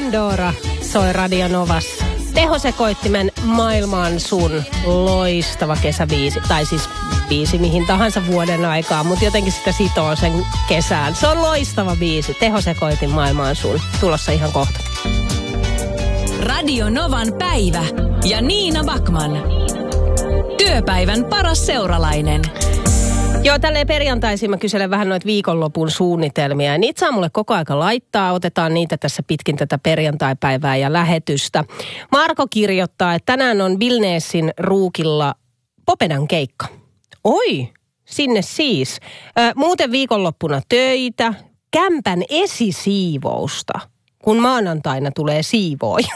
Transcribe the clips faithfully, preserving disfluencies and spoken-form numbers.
Pandora soi Radio Novassa. Tehosekoittimen Maailman sun loistava kesäbiisi. Tai siis biisi mihin tahansa vuoden aikaa, mutta jotenkin sitä sitoo sen kesään. Se on loistava biisi. Tehosekoitin Maailman sun. Tulossa ihan kohta. Radio Novan päivä ja Niina Backman. Työpäivän paras seuralainen. Joo, tälleen perjantaisin mä kyselen vähän noita viikonlopun suunnitelmia. Ja niitä saa mulle koko aika laittaa. Otetaan niitä tässä pitkin tätä perjantaipäivää ja lähetystä. Marko kirjoittaa, että tänään on Billnesin Ruukilla Popedan keikka. Oi, sinne siis. Ö, muuten viikonloppuna töitä, kämpän esisiivousta, kun maanantaina tulee siivooja.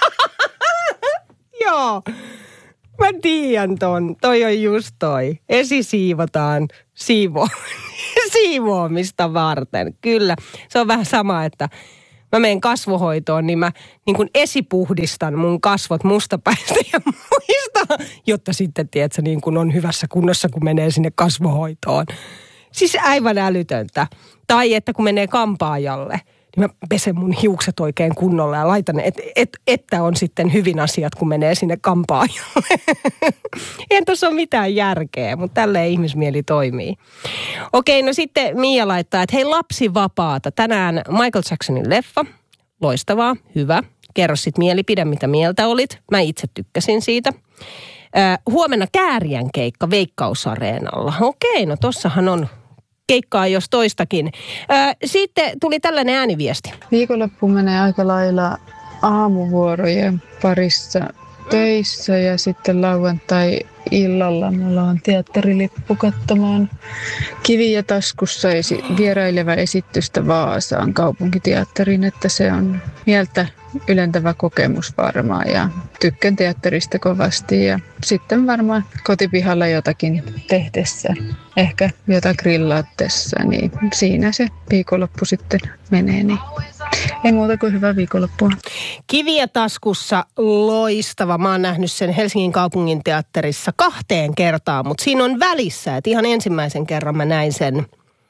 Joo. Mä tiedän ton. Toi on just toi. Esisiivotaan siivo- siivoamista varten. Kyllä. Se on vähän sama, että mä menen kasvohoitoon, niin mä niin kuin esipuhdistan mun kasvot mustapäistä ja muista, jotta sitten, tiedätkö, niin kuin on hyvässä kunnossa, kun menee sinne kasvohoitoon. Siis aivan älytöntä. Tai että kun menee kampaajalle, niin mä pesen mun hiukset oikein kunnolla ja laitan, et, et, että on sitten hyvin asiat, kun menee sinne kampaajalle. Eihän tuossa ole mitään järkeä, mutta tälleen ihmismieli toimii. Okei, no sitten Mia laittaa, että hei, lapsivapaata. Tänään Michael Jacksonin leffa. Loistavaa, hyvä. Kerro sit mielipide, mitä mieltä olit. Mä itse tykkäsin siitä. Äh, huomenna Kääriän keikka Veikkausareenalla. Okei, no tossahan on keikkaa jos toistakin. Äh, sitten tuli tällainen ääniviesti. Viikonloppu menee aika lailla aamuvuorojen parissa töissä ja sitten lauantai-illalla mulla on teatterilippu katsomaan Kiviä taskussa esi- vieraileva esitystä Vaasaan kaupunkiteatteriin, että se on mieltä ylentävä kokemus varmaan ja tykkään teatterista kovasti ja sitten varmaan kotipihalla jotakin tehdessä, ehkä jotain grillaatessa, niin siinä se viikonloppu sitten menee. Niin. Ei muuta kuin hyvää viikonloppua. Kiviä taskussa loistava. Mä oon nähnyt sen Helsingin kaupungin teatterissa kahteen kertaan, mutta siinä on välissä, että ihan ensimmäisen kerran mä näin sen,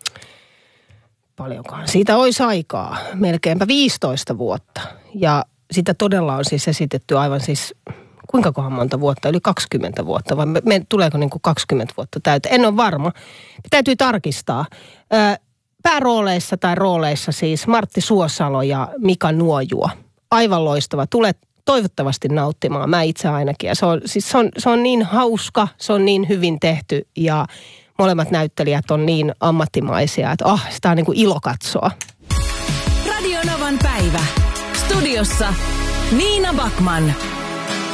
paljonkaan siitä olisi aikaa, melkeinpä viisitoista vuotta. Ja sitä todella on siis esitetty aivan siis, kuinka kohan monta vuotta, yli kaksikymmentä vuotta, vai me, me, tuleeko niin kuin kaksikymmentä vuotta täyteen? En ole varma. Täytyy tarkistaa. Ö, päärooleissa tai rooleissa siis Martti Suosalo ja Mika Nuojuo. Aivan loistava. Tulet toivottavasti nauttimaan, mä itse ainakin. Ja se on, siis se on, se on niin hauska, se on niin hyvin tehty ja molemmat näyttelijät on niin ammattimaisia, että ah, sitä on niin kuin ilo katsoa. Radio Novan päivä. Studiossa Niina Backman.